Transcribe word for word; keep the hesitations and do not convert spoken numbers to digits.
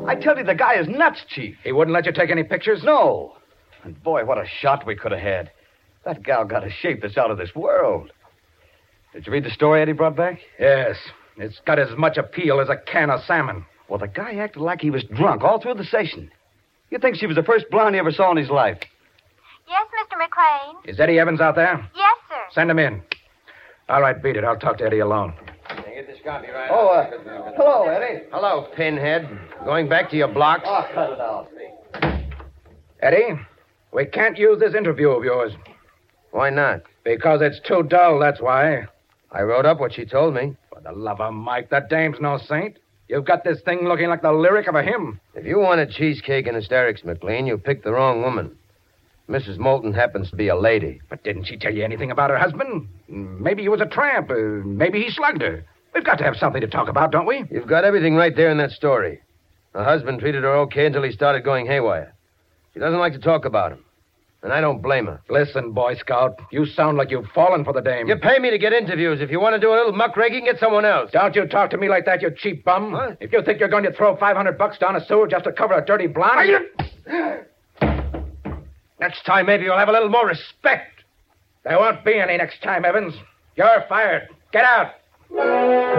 I tell you, the guy is nuts, Chief. He wouldn't let you take any pictures? No. And boy, what a shot we could have had. That gal got a shape that's out of this world. Did you read the story Eddie brought back? Yes. It's got as much appeal as a can of salmon. Well, the guy acted like he was drunk all through the session. You'd think she was the first blonde he ever saw in his life. Yes, Mister McLean. Is Eddie Evans out there? Yes, sir. Send him in. All right, beat it. I'll talk to Eddie alone. Get this copy right Oh, uh, hello, Eddie. Hello, Pinhead. Going back to your blocks? Oh, cut it out. Eddie, we can't use this interview of yours. Why not? Because it's too dull, that's why. I wrote up what she told me. For the love of Mike, that dame's no saint. You've got this thing looking like the lyric of a hymn. If you wanted cheesecake and hysterics, McLean, you picked the wrong woman. Missus Moulton happens to be a lady. But didn't she tell you anything about her husband? Maybe he was a tramp. Uh, maybe he slugged her. We've got to have something to talk about, don't we? You've got everything right there in that story. Her husband treated her okay until he started going haywire. She doesn't like to talk about him. And I don't blame her. Listen, Boy Scout, you sound like you've fallen for the dame. You pay me to get interviews. If you want to do a little muckraking, get someone else. Don't you talk to me like that, you cheap bum. What? If you think you're going to throw five hundred bucks down a sewer just to cover a dirty blonde... Next time, maybe you'll have a little more respect. There won't be any next time, Evans. You're fired. Get out.